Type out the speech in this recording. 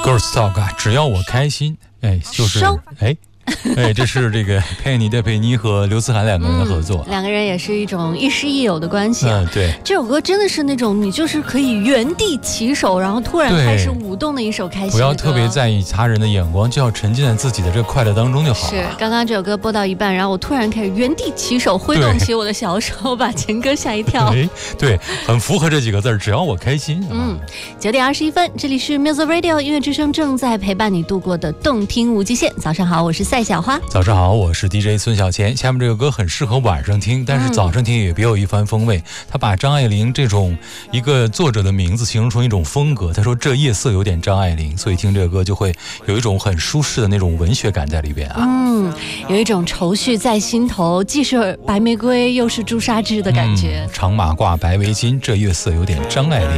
Girls Talk 啊，只要我开心，哎，就是这是这个佩妮、戴佩妮和刘思涵两个人的合作， 两个人也是一种亦师亦友的关系。 对， 这首歌真的是那种你就是可以原地起手，然后突然开始舞动的一首开心的歌。 不要特别在意他人的眼光，就要沉浸在自己的这个快乐当中就好了。 是，刚刚这首歌播到一半，然后我突然开始原地起手，挥动起我的小手，把钱哥吓一跳。 对，很符合这几个字，只要我开心。 9点21分，这里是 Music Radio 音乐之声，正在陪伴你度过的动听无极限。早上好，我是赛小花。 早上好，我是 DJ 孙小钱。下面这个歌很适合晚上听，但是早上听也别有一番风味。他把张爱玲这种一个作者的名字形容成一种风格，他说这夜色有点张爱玲，所以听这个歌就会有一种很舒适的那种文学感在里边啊。 有一种愁绪在心头，既是白玫瑰又是朱砂痣的感觉。 长马褂白围巾，这夜色有点张爱玲。